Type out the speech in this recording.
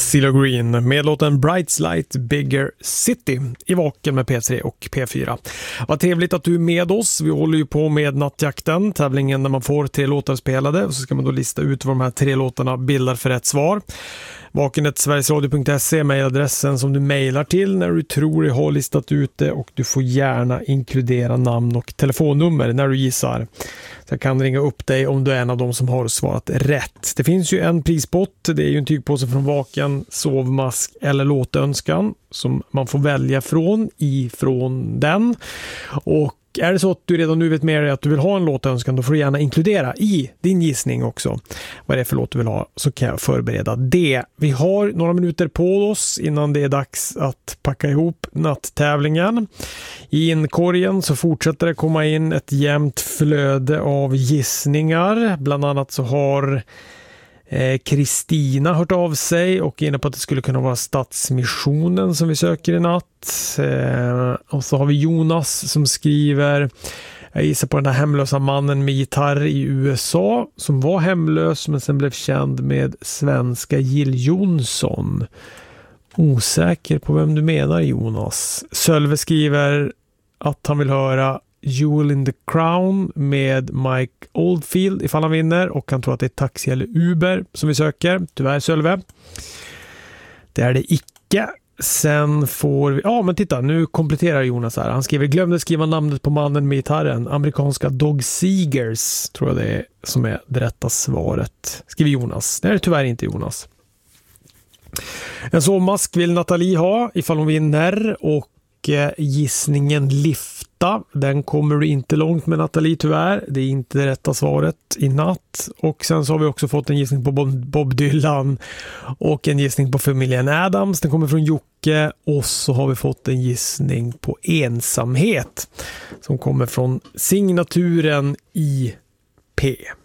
CeeLo Green med låten Bright Light Bigger City i Vaken med P3 och P4. Vad trevligt att du är med oss. Vi håller ju på med Nattjakten, tävlingen där man får 3 låtar spelade och så ska man då lista ut vad de här 3 låtarna bildar för rätt svar. Vakenet.sverigesradio.se är mejladressen som du mejlar till när du tror dig ha listat ut det, och du får gärna inkludera namn och telefonnummer när du gissar. Så jag kan ringa upp dig om du är en av dem som har svarat rätt. Det finns ju en prispott, det är ju en tygpåse från Vaken, sovmask eller låtönskan som man får välja ifrån den. Och är det så att du redan nu vet med dig att du vill ha en låtönskan, då får du gärna inkludera i din gissning också vad det är för låt du vill ha, så kan jag förbereda det. Vi har några minuter på oss innan det är dags att packa ihop natttävlingen. I inkorgen så fortsätter det komma in ett jämnt flöde av gissningar. Bland annat så har Kristina hört av sig och är inne på att det skulle kunna vara Stadsmissionen som vi söker i natt. Och så har vi Jonas som skriver, jag gissar på den där hemlösa mannen med gitarr i USA som var hemlös men sen blev känd med svenska Jill Johnson. Osäker på vem du menar, Jonas. Sölve skriver att han vill höra Jewel in the Crown med Mike Oldfield ifall han vinner, och han tror att det är Taxi eller Uber som vi söker. Tyvärr, Sölve. Det är det icke. Sen får vi... Ja, men titta, nu kompletterar Jonas här. Han skriver, glömde skriva namnet på mannen med gitarren. Amerikanska Dog Seegers tror jag det är som är det rätta svaret. Skriver Jonas. Det är tyvärr inte Jonas. En sovmask vill Nathalie ha ifall hon vinner, och gissningen Lifta, den kommer du inte långt med, Nathalie, tyvärr. Det är inte det rätta svaret i natt. Och sen så har vi också fått en gissning på Bob Dylan och en gissning på familjen Adams. Den kommer från Jocke, och så har vi fått en gissning på ensamhet som kommer från signaturen IP.